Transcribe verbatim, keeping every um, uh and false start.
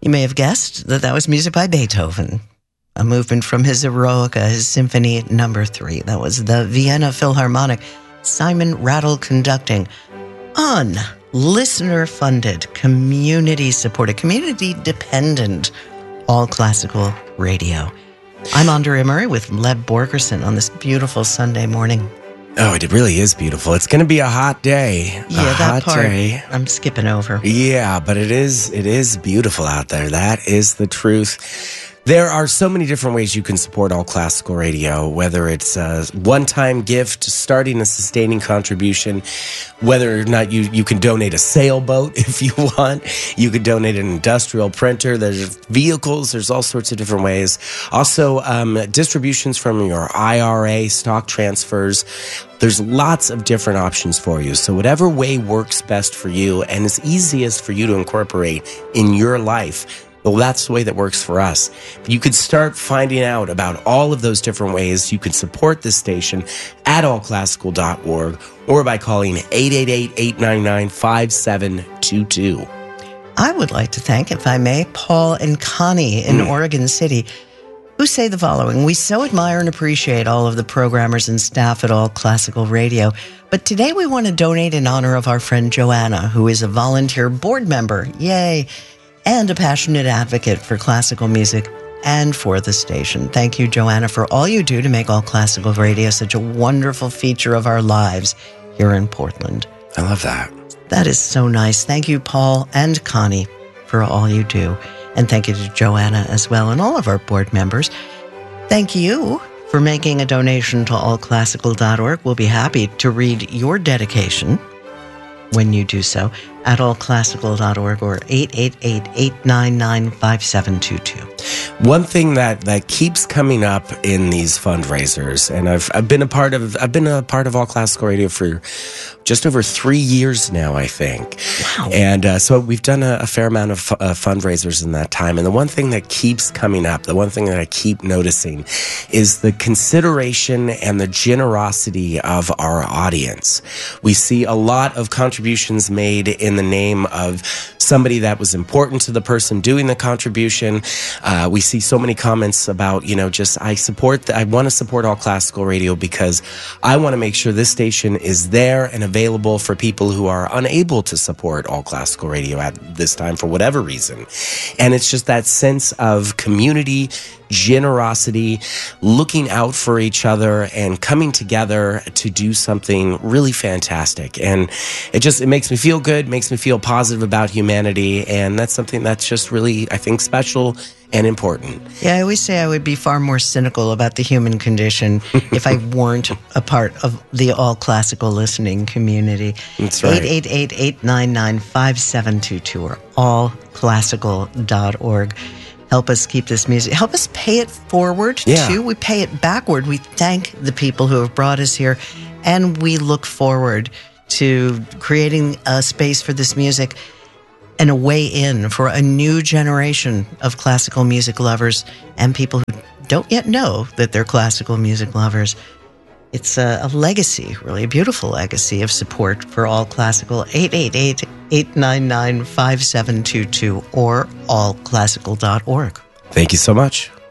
You may have guessed that that was music by Beethoven, a movement from his Eroica, his Symphony Number Three. That was the Vienna Philharmonic, Simon Rattle conducting on listener-funded, community-supported, community-dependent, all-classical radio. I'm Andrea Murray with Leb Borgerson on this beautiful Sunday morning. Oh, it really is beautiful. It's going to be a hot day. Yeah, a that hot part day. I'm skipping over. Yeah, but it is it is beautiful out there. That is the truth. There are so many different ways you can support All Classical Radio, whether it's a one-time gift, starting a sustaining contribution, whether or not you, you can donate a sailboat if you want. You could donate an industrial printer. There's vehicles. There's all sorts of different ways. Also, um, distributions from your I R A, stock transfers. There's lots of different options for you. So whatever way works best for you and is easiest for you to incorporate in your life, well, that's the way that works for us. You could start finding out about all of those different ways you can support this station at all classical dot org or by calling eight eight eight, eight nine nine, five seven two two. I would like to thank, if I may, Paul and Connie in mm. Oregon City, who say the following: we so admire and appreciate all of the programmers and staff at All Classical Radio, but today we want to donate in honor of our friend Joanna, who is a volunteer board member, yay, and a passionate advocate for classical music and for the station. Thank you, Joanna, for all you do to make All Classical Radio such a wonderful feature of our lives here in Portland. I love that. That is so nice. Thank you, Paul and Connie, for all you do. And thank you to Joanna as well and all of our board members. Thank you for making a donation to all classical dot org. We'll be happy to read your dedication when you do so at all classical dot org or eight eight eight, eight nine nine, five seven two two. One thing that, that keeps coming up in these fundraisers, and I've I've been a part of I've been a part of All Classical Radio for just over three years now, I think. Wow! And uh, so we've done a, a fair amount of uh, fundraisers in that time. And the one thing that keeps coming up, the one thing that I keep noticing, is the consideration and the generosity of our audience. We see a lot of contributions made in the name of somebody that was important to the person doing the contribution. Uh, we see so many comments about, you know, just I support, the, I want to support All Classical Radio because I want to make sure this station is there and available for people who are unable to support All Classical Radio at this time for whatever reason. And it's just that sense of community, generosity, looking out for each other and coming together to do something really fantastic. And it just, it makes me feel good, makes me feel positive about humanity. And that's something that's just really, I think, special and important. Yeah, I always say I would be far more cynical about the human condition if I weren't a part of the all classical listening community. That's right. eight eight eight, eight nine nine, five seven two two or all classical dot org. Help us keep this music. Help us pay it forward, yeah. too. We pay it backward. We thank the people who have brought us here, and we look forward to creating a space for this music and a way in for a new generation of classical music lovers and people who don't yet know that they're classical music lovers. It's a, a legacy, really a beautiful legacy of support for All Classical. eight eight eight, eight nine nine, five seven two two or all classical dot org. Thank you so much.